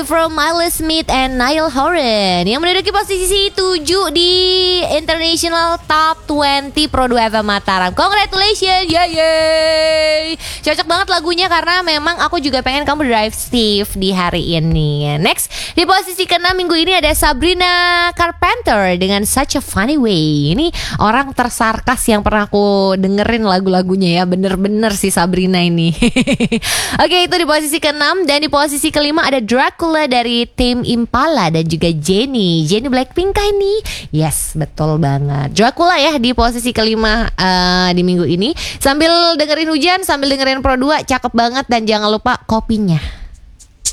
from Miley Smith and Niall Horan yang menduduki posisi 7 di International Top 20 Pro 2 FM Mataram. Congratulations, yay! Cocok banget lagunya karena memang aku juga pengen kamu drive Steve di hari ini. Next, di posisi ke-6 minggu ini ada Sabrina Carpenter dengan Such a Funny Way. Ini orang tersarkas yang pernah aku dengerin lagu-lagunya ya. Bener-bener si Sabrina ini. Oke, itu di posisi ke-6. Dan di posisi ke-5 ada Dracula dari tim Impala dan juga Jennie Blackpink kah ini? Yes, betul banget. Dracula ya di posisi ke-5 di minggu ini. Sambil dengerin hujan, sambil dengerin Pro 2, cakep banget. Dan jangan lupa kopinya.